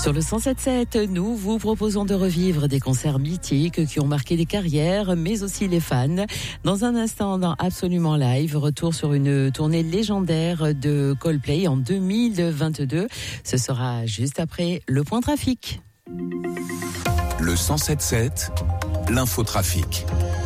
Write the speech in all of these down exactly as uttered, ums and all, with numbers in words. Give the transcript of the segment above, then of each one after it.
Sur le cent sept sept, nous vous proposons de revivre des concerts mythiques qui ont marqué des carrières, mais aussi les fans. Dans un instant, dans Absolument Live, retour sur une tournée légendaire de Coldplay en deux mille vingt-deux. Ce sera juste après le point trafic. Le cent sept sept, l'infotrafic.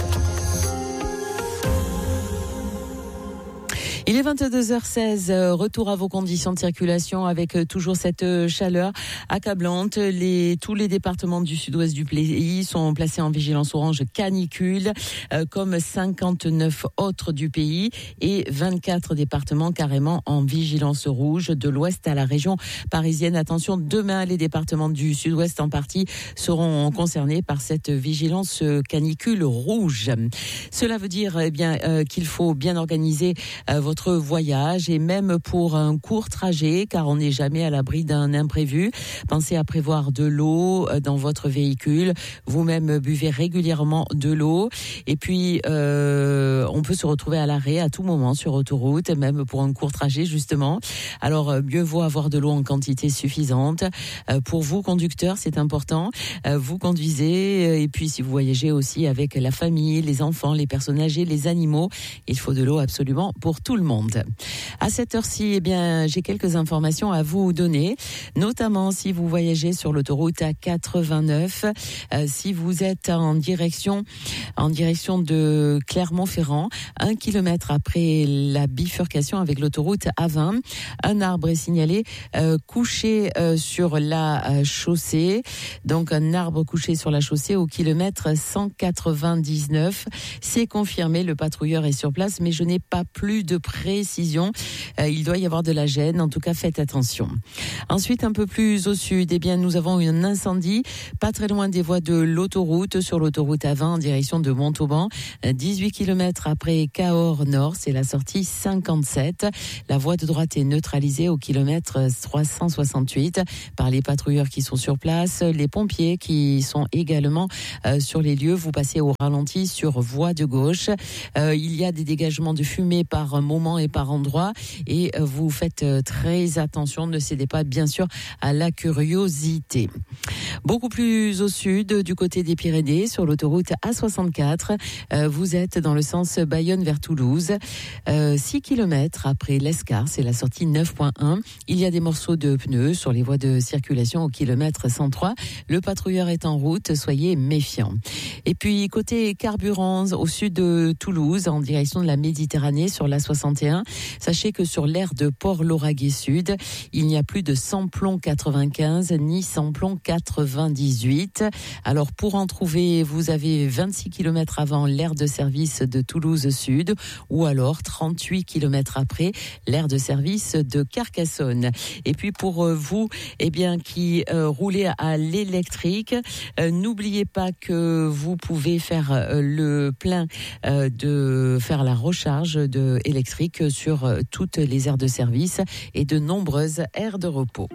Il est vingt-deux heures seize, retour à vos conditions de circulation avec toujours cette chaleur accablante. Les, tous les départements du sud-ouest du pays sont placés en vigilance orange canicule, euh, comme cinquante-neuf autres du pays et vingt-quatre départements carrément en vigilance rouge de l'ouest à la région parisienne. Attention, demain, les départements du sud-ouest en partie seront concernés par cette vigilance canicule rouge. Cela veut dire eh bien euh, qu'il faut bien organiser euh, votre votre voyage et même pour un court trajet, car on n'est jamais à l'abri d'un imprévu. Pensez à prévoir de l'eau dans votre véhicule. Vous-même buvez régulièrement de l'eau. Et puis, euh, on peut se retrouver à l'arrêt à tout moment sur autoroute, même pour un court trajet, justement. Alors, mieux vaut avoir de l'eau en quantité suffisante. Euh, pour vous, conducteurs, c'est important. Euh, vous conduisez. Et puis, si vous voyagez aussi avec la famille, les enfants, les personnes âgées, les animaux, il faut de l'eau absolument pour tout le monde. monde. À cette heure-ci, eh bien, j'ai quelques informations à vous donner, notamment si vous voyagez sur l'autoroute A quatre-vingt-neuf, euh, si vous êtes en direction, en direction de Clermont-Ferrand, un kilomètre après la bifurcation avec l'autoroute A vingt, un arbre est signalé euh, couché euh, sur la euh, chaussée, donc un arbre couché sur la chaussée au kilomètre cent quatre-vingt-dix-neuf. C'est confirmé, le patrouilleur est sur place, mais je n'ai pas plus de précision. Euh, il doit y avoir de la gêne. En tout cas, faites attention. Ensuite, un peu plus au sud, eh bien, nous avons un incendie pas très loin des voies de l'autoroute, sur l'autoroute A vingt en direction de Montauban. dix-huit kilomètres après Cahors Nord, c'est la sortie cinquante-sept. La voie de droite est neutralisée au kilomètre trois cent soixante-huit par les patrouilleurs qui sont sur place, les pompiers qui sont également euh, sur les lieux. Vous passez au ralenti sur voie de gauche. Euh, il y a des dégagements de fumée par moment et par endroit, et vous faites très attention, ne cédez pas bien sûr à la curiosité. Beaucoup plus au sud, du côté des Pyrénées, sur l'autoroute A soixante-quatre, euh, vous êtes dans le sens Bayonne vers Toulouse, euh, six kilomètres après l'Escar, c'est la sortie neuf point un. Il y a des morceaux de pneus sur les voies de circulation au kilomètre cent trois. Le patrouilleur est en route, soyez méfiants. Et puis côté carburant, au sud de Toulouse, en direction de la Méditerranée, sur la soixante et un, sachez que sur l'aire de Port-Lauragais Sud, il n'y a plus de samplon quatre-vingt-quinze ni samplon quatre-vingt-dix-huit. Alors pour en trouver, vous avez vingt-six kilomètres avant l'aire de service de Toulouse Sud, ou alors trente-huit kilomètres après l'aire de service de Carcassonne. Et puis pour vous, eh bien, qui euh, roulez à l'électrique, euh, n'oubliez pas que vous pouvez faire euh, le plein, euh, de faire la recharge de électrique sur euh, toutes les aires de service et de nombreuses aires de repos.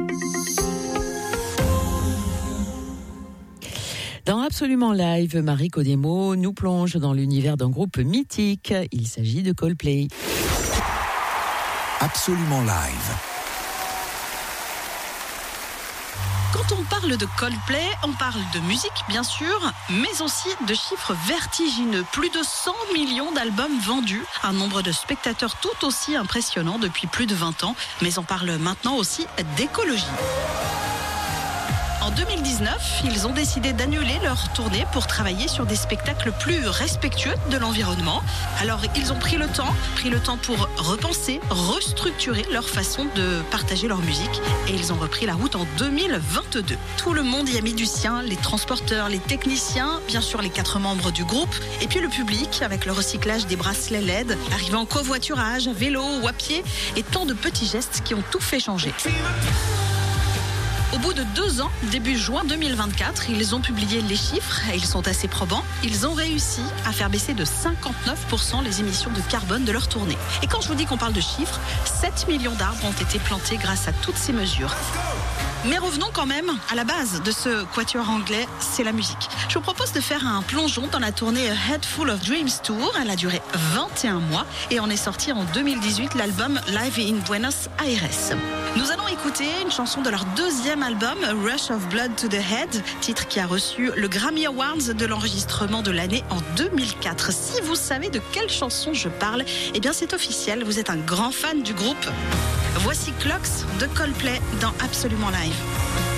Dans Absolument Live, Marie Codemo nous plonge dans l'univers d'un groupe mythique. Il s'agit de Coldplay. Absolument Live. Quand on parle de Coldplay, on parle de musique, bien sûr, mais aussi de chiffres vertigineux. Plus de cent millions d'albums vendus, un nombre de spectateurs tout aussi impressionnant depuis plus de vingt ans. Mais on parle maintenant aussi d'écologie. En deux mille dix-neuf, ils ont décidé d'annuler leur tournée pour travailler sur des spectacles plus respectueux de l'environnement. Alors, ils ont pris le temps, pris le temps pour repenser, restructurer leur façon de partager leur musique, et ils ont repris la route en deux mille vingt-deux. Tout le monde y a mis du sien, les transporteurs, les techniciens, bien sûr les quatre membres du groupe, et puis le public avec le recyclage des bracelets L E D, arrivant en covoiturage, à vélo ou à pied, et tant de petits gestes qui ont tout fait changer. Au bout de deux ans, début juin deux mille vingt-quatre, ils ont publié les chiffres et ils sont assez probants. Ils ont réussi à faire baisser de cinquante-neuf pour cent les émissions de carbone de leur tournée. Et quand je vous dis qu'on parle de chiffres, sept millions d'arbres ont été plantés grâce à toutes ces mesures. Mais revenons quand même à la base de ce quatuor anglais, c'est la musique. Je vous propose de faire un plongeon dans la tournée A Head Full of Dreams Tour. Elle a duré vingt et un mois et en est sorti en deux mille dix-huit l'album Live in Buenos Aires. Nous allons écouter une chanson de leur deuxième album, Rush of Blood to the Head, titre qui a reçu le Grammy Awards de l'enregistrement de l'année en deux mille quatre. Si vous savez de quelle chanson je parle, eh bien c'est officiel, vous êtes un grand fan du groupe. Voici Clocks de Coldplay dans Absolument Live.